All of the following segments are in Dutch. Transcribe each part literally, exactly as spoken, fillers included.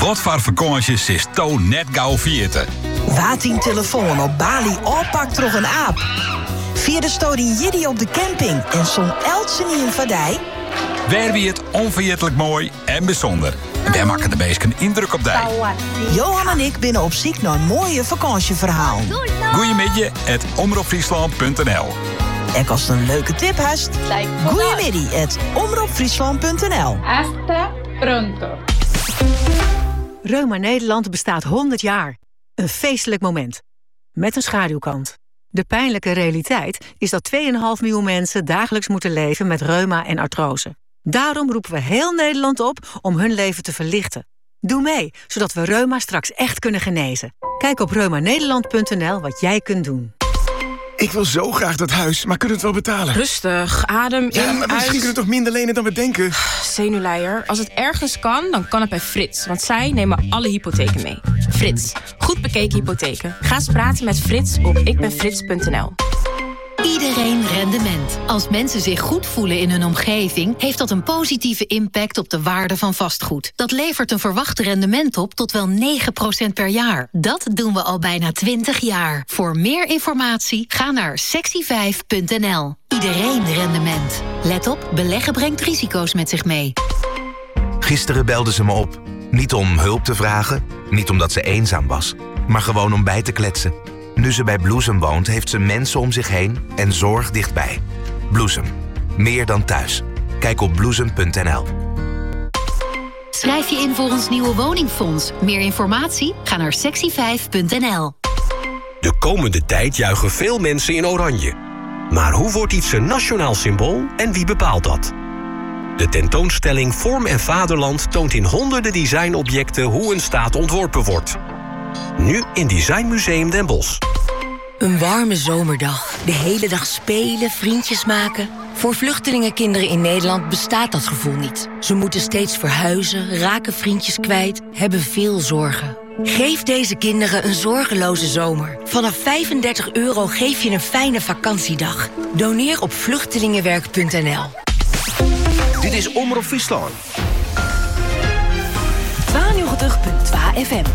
Wat voor vakanties is toon net gauw vierten? Waat in telefoon op Bali oppakt toch een aap. Via de story Jiddy op de camping en zo'n Eltsen in Vadij. Waar wie het onvergetelijk mooi en bijzonder. Wij maken de meesten indruk op dij. Johan en ik binnen op zoek naar een mooie vakantieverhaal. Goeiemiddag, het omroepfriesland punt n l. En als het een leuke tip hast, goeiemiddag, het omroepfriesland punt n l. Hasta pronto. Reuma Nederland bestaat honderd jaar. Een feestelijk moment. Met een schaduwkant. De pijnlijke realiteit is dat twee komma vijf miljoen mensen dagelijks moeten leven met reuma en artrose. Daarom roepen we heel Nederland op om hun leven te verlichten. Doe mee, zodat we reuma straks echt kunnen genezen. Kijk op reuma nederland punt n l wat jij kunt doen. Ik wil zo graag dat huis, maar kunnen we het wel betalen? Rustig, adem in, ja, maar misschien uit. kunnen we toch minder lenen dan we denken? Zenuwleier, als het ergens kan, dan kan het bij Frits. Want zij nemen alle hypotheken mee. Frits, goed bekeken hypotheken. Ga eens praten met Frits op ikbenfrits punt n l. Iedereen rendement. Als mensen zich goed voelen in hun omgeving, heeft dat een positieve impact op de waarde van vastgoed. Dat levert een verwacht rendement op tot wel negen procent per jaar. Dat doen we al bijna twintig jaar. Voor meer informatie ga naar sexy vijf punt n l. Iedereen rendement. Let op, beleggen brengt risico's met zich mee. Gisteren belde ze me op. Niet om hulp te vragen, niet omdat ze eenzaam was, maar gewoon om bij te kletsen. Nu ze bij Bloesem woont, heeft ze mensen om zich heen en zorg dichtbij. Bloesem. Meer dan thuis. Kijk op bloesem punt n l. Schrijf je in voor ons nieuwe woningfonds. Meer informatie? Ga naar sexy vijf punt n l. De komende tijd juichen veel mensen in oranje. Maar hoe wordt iets een nationaal symbool en wie bepaalt dat? De tentoonstelling Vorm en Vaderland toont in honderden designobjecten hoe een staat ontworpen wordt. Nu in Designmuseum Den Bosch. Een warme zomerdag. De hele dag spelen, vriendjes maken. Voor vluchtelingenkinderen in Nederland bestaat dat gevoel niet. Ze moeten steeds verhuizen, raken vriendjes kwijt, hebben veel zorgen. Geef deze kinderen een zorgeloze zomer. Vanaf vijfendertig euro geef je een fijne vakantiedag. Doneer op vluchtelingenwerk punt n l. Dit is Omroep Friesland. tweeënnegentig punt twee F M.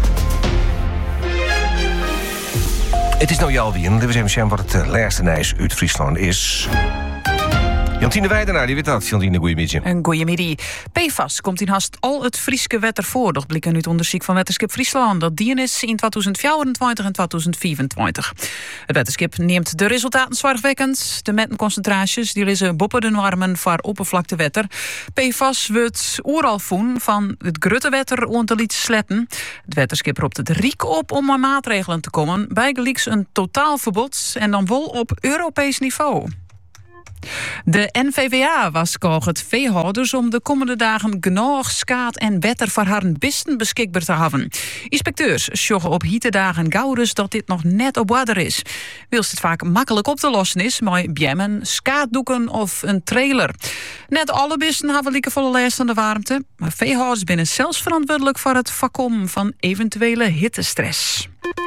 Het is nou Jalwien. We zijn wat het uh, laatste nieuws uit Friesland is. Jantine Weidenaar, die weet dat. Jantine, goeiemiddag. Een goeiemiddag. P F A S komt in haast al het Frieske wetter voor. Doch blikken uit onderzoek van Wetenschap Friesland. Dat dien is in tweeduizend vierentwintig en tweeduizend vierentwintig. Het wetenschap neemt de resultaten zorgwekkend. De mettenconcentraties die liggen boven de normen voor oppervlaktewetter. P F A S wordt ooral voen van het grutte wetter om te liet sletten. Het wetenschap roept het riek op om aan maatregelen te komen. Bijgelijks een totaalverbod en dan wel op Europees niveau. De N V W A waarschuwt het veehouders om de komende dagen genoeg skaat en wetter voor haar bisten beschikbaar te hebben. Inspecteurs sjoggen op hittedagen gauw dus dat dit nog net op water is. Wilst het vaak makkelijk op te lossen is, met bjemmen, skaatdoeken of een trailer. Net alle bisten hebben liekevolle last van de warmte, maar veehouders binnen zelfs verantwoordelijk voor het voorkomen van eventuele hittestress.